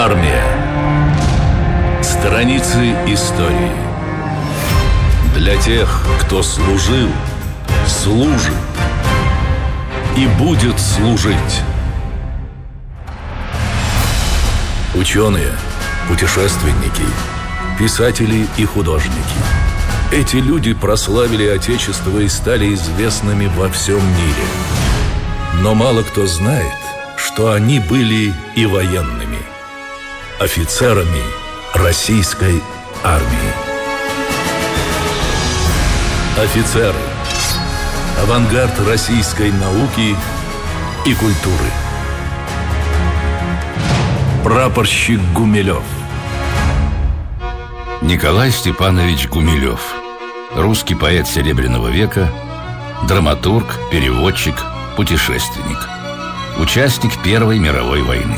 Армия. Страницы истории. Для тех, кто служил, служит и будет служить. Ученые, путешественники, писатели и художники. Эти люди прославили Отечество и стали известными во всем мире. Но мало кто знает, что они были и военными, офицерами российской армии. Офицеры. Авангард российской науки и культуры. Прапорщик Гумилев. Николай Степанович Гумилев. Русский поэт Серебряного века, драматург, переводчик, путешественник. Участник Первой мировой войны.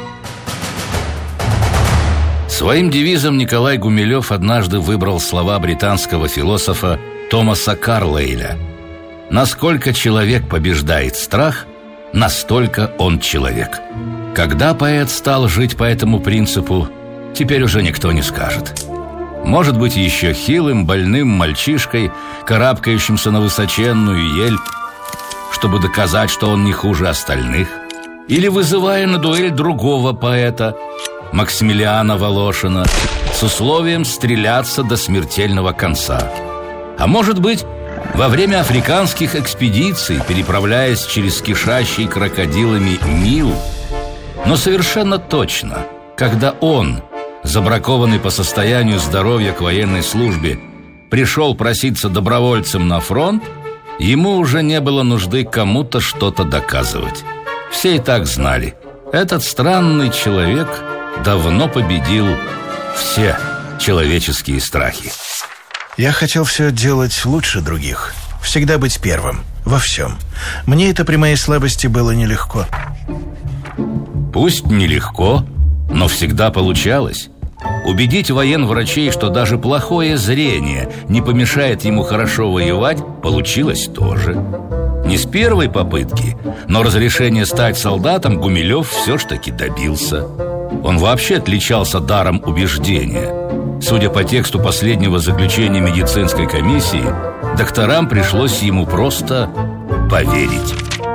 Своим девизом Николай Гумилев однажды выбрал слова британского философа Томаса Карлейля: «Насколько человек побеждает страх, настолько он человек». Когда поэт стал жить по этому принципу, теперь уже никто не скажет. Может быть, еще хилым, больным мальчишкой, карабкающимся на высоченную ель, чтобы доказать, что он не хуже остальных, или вызывая на дуэль другого поэта, Максимилиана Волошина, с условием стреляться до смертельного конца. А может быть, во время африканских экспедиций, переправляясь через кишащий крокодилами Нил. Но совершенно точно, когда он, забракованный по состоянию здоровья к военной службе, пришел проситься добровольцем на фронт, ему уже не было нужды кому-то что-то доказывать. Все и так знали: этот странный человек давно победил все человеческие страхи. Я хотел все делать лучше других, всегда быть первым, во всем. Мне это при моей слабости было нелегко. Пусть нелегко, но всегда получалось. Убедить военврачей, что даже плохое зрение не помешает ему хорошо воевать, получилось тоже. Не с первой попытки, но разрешение стать солдатом Гумилев все ж таки добился. Он вообще отличался даром убеждения. Судя по тексту последнего заключения медицинской комиссии, докторам пришлось ему просто поверить.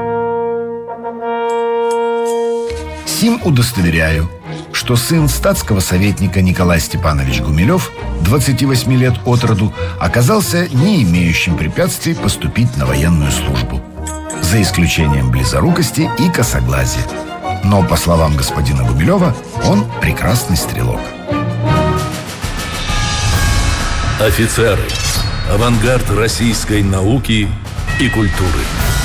Сим удостоверяю, что сын статского советника Николай Степанович Гумилев, 28 лет от роду, оказался не имеющим препятствий поступить на военную службу, за исключением близорукости и косоглазия. Но, по словам господина Гумилева, он прекрасный стрелок. Офицеры. Авангард российской науки и культуры.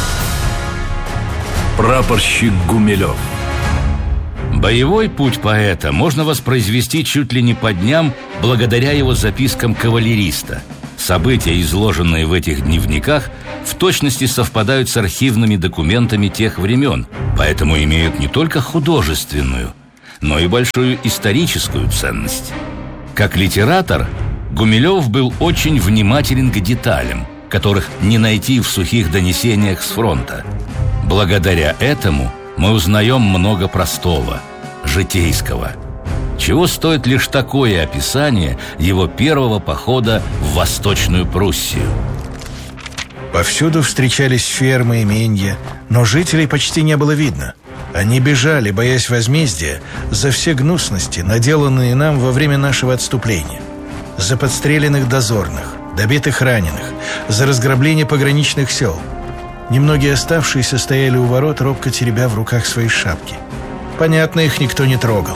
Прапорщик Гумилев. Боевой путь поэта можно воспроизвести чуть ли не по дням благодаря его запискам кавалериста. События, изложенные в этих дневниках, в точности совпадают с архивными документами тех времен, поэтому имеют не только художественную, но и большую историческую ценность. Как литератор, Гумилев был очень внимателен к деталям, которых не найти в сухих донесениях с фронта. Благодаря этому мы узнаем много простого, житейского. Чего стоит лишь такое описание его первого похода в Восточную Пруссию. Повсюду встречались фермы, именья, но жителей почти не было видно. Они бежали, боясь возмездия, за все гнусности, наделанные нам во время нашего отступления. За подстреленных дозорных, добитых раненых, за разграбление пограничных сел. Немногие оставшиеся стояли у ворот, робко теребя в руках свои шапки. Понятно, их никто не трогал.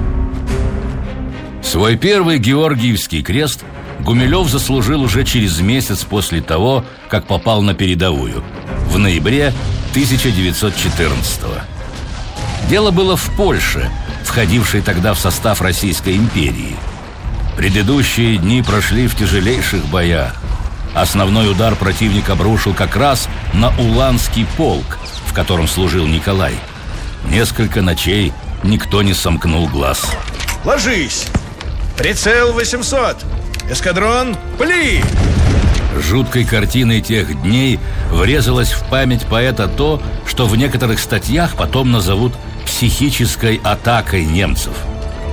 Свой первый Георгиевский крест Гумилев заслужил уже через месяц после того, как попал на передовую, в ноябре 1914-го. Дело было в Польше, входившей тогда в состав Российской империи. Предыдущие дни прошли в тяжелейших боях. Основной удар противник обрушил как раз на Уланский полк, в котором служил Николай. Несколько ночей никто не сомкнул глаз. Ложись! Прицел 800! Эскадрон, пли! Жуткой картиной тех дней врезалось в память поэта то, что в некоторых статьях потом назовут психической атакой немцев.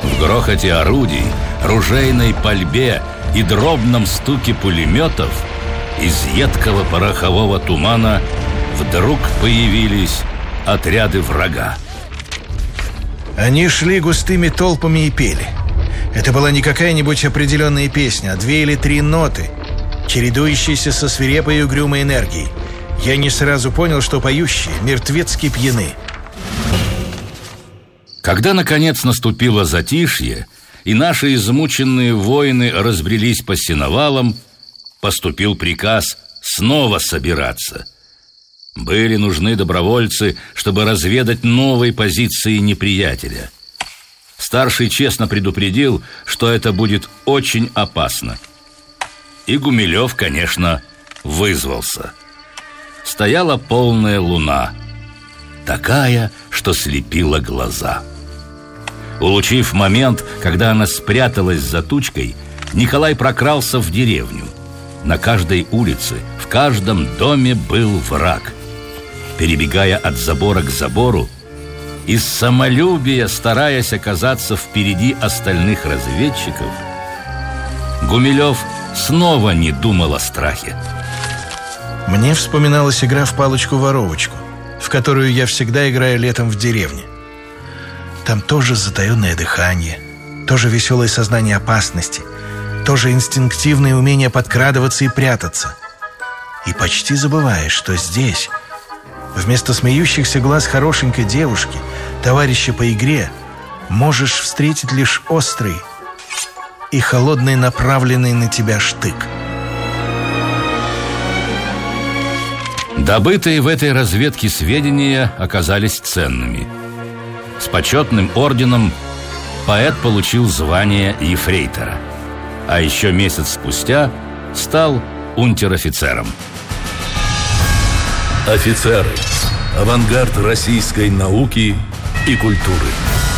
В грохоте орудий, ружейной пальбе и дробном стуке пулеметов из едкого порохового тумана вдруг появились отряды врага. Они шли густыми толпами и пели. Это была не какая-нибудь определенная песня, а 2 или 3 ноты, чередующиеся со свирепой и угрюмой энергией. Я не сразу понял, что поющие мертвецки пьяны. Когда, наконец, наступило затишье, и наши измученные воины разбрелись по сеновалам, поступил приказ снова собираться. Были нужны добровольцы, чтобы разведать новые позиции неприятеля. Старший честно предупредил, что это будет очень опасно. И Гумилев, конечно, вызвался. Стояла полная луна, такая, что слепила глаза. Улучив момент, когда она спряталась за тучкой, Николай прокрался в деревню. На каждой улице, в каждом доме был враг. Перебегая от забора к забору, из самолюбия стараясь оказаться впереди остальных разведчиков, Гумилев снова не думал о страхе. Мне вспоминалась игра в палочку-воровочку, в которую я всегда играю летом в деревне. Там тоже затаенное дыхание, тоже веселое сознание опасности, тоже инстинктивное умение подкрадываться и прятаться. И почти забываешь, что здесь, вместо смеющихся глаз хорошенькой девушки, товарища по игре, можешь встретить лишь острый и холодный, направленный на тебя штык. Добытые в этой разведке сведения оказались ценными. С почетным орденом поэт получил звание ефрейтора, а еще месяц спустя стал унтер-офицером. Офицеры. Авангард российской науки и культуры.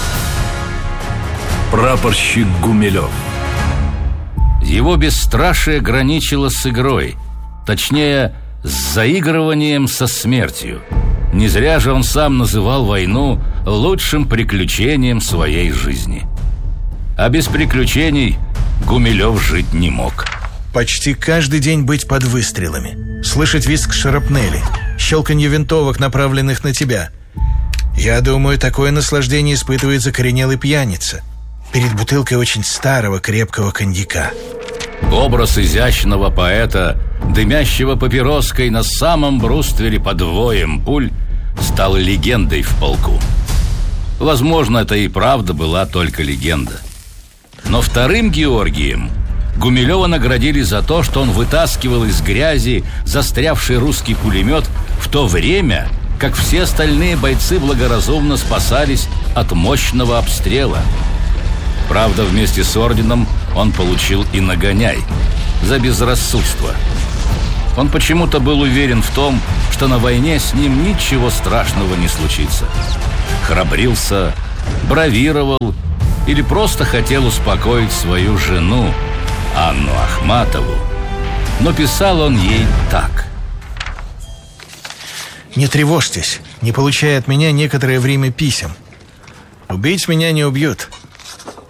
Прапорщик Гумилев. Его бесстрашие граничило с игрой, точнее, с заигрыванием со смертью. Не зря же он сам называл войну лучшим приключением своей жизни. А без приключений Гумилев жить не мог. Почти каждый день быть под выстрелами, слышать визг шрапнели, щелканье винтовок, направленных на тебя. Я думаю, такое наслаждение испытывает закоренелый пьяница перед бутылкой очень старого крепкого коньяка. Образ изящного поэта, дымящего папироской на самом бруствере под воем пуль, стал легендой в полку. Возможно, это и правда была только легенда. Но вторым Георгием Гумилева наградили за то, что он вытаскивал из грязи застрявший русский пулемет в то время, как все остальные бойцы благоразумно спасались от мощного обстрела. Правда, вместе с орденом он получил и нагоняй за безрассудство. Он почему-то был уверен в том, что на войне с ним ничего страшного не случится. Храбрился, бравировал или просто хотел успокоить свою жену, Анну Ахматову. Но писал он ей так: «Не тревожьтесь, не получая от меня некоторое время писем. Убить меня не убьют.